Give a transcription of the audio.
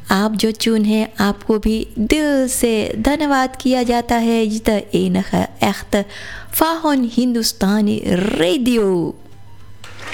आप जो चुन है आपको भी दिल से धन्यवाद किया जाता है. De enige echte Fahon Hindustani Radio.